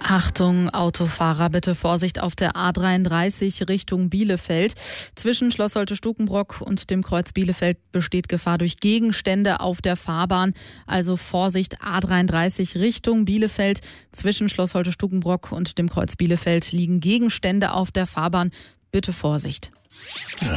Achtung, Autofahrer, bitte Vorsicht auf der A33 Richtung Bielefeld. Zwischen Schloss Holte-Stukenbrock und dem Kreuz Bielefeld besteht Gefahr durch Gegenstände auf der Fahrbahn. Also Vorsicht, A33 Richtung Bielefeld. Zwischen Schloss Holte-Stukenbrock und dem Kreuz Bielefeld liegen Gegenstände auf der Fahrbahn. Bitte Vorsicht.